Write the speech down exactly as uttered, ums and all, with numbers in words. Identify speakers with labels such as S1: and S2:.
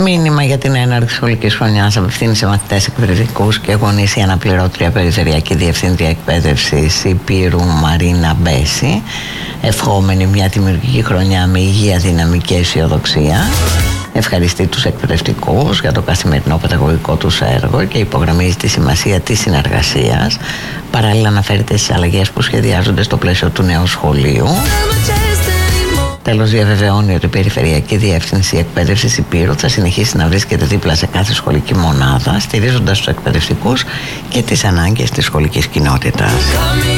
S1: Μήνυμα για την έναρξη σχολικής χρονιάς απευθύνει σε μαθητές, εκπαιδευτικούς και γονείς η αναπληρώτρια Περιφερειακή Διευθύντρια Εκπαίδευσης Υπήρου Μαρίνα Μπέση, ευχόμενη μια δημιουργική χρονιά με υγεία, δύναμη και αισιοδοξία. Ευχαριστεί τους εκπαιδευτικούς για το καθημερινό παιδαγωγικό τους έργο και υπογραμμίζει τη σημασία της συνεργασίας. Παράλληλα αναφέρεται στις αλλαγές που σχεδιάζονται στο πλαίσιο του νέου σχολείου. Τέλος, διαβεβαιώνει ότι η Περιφερειακή Διεύθυνση Εκπαίδευσης Υπήρου θα συνεχίσει να βρίσκεται δίπλα σε κάθε σχολική μονάδα, στηρίζοντας τους εκπαιδευτικούς και τις ανάγκες της σχολικής κοινότητας.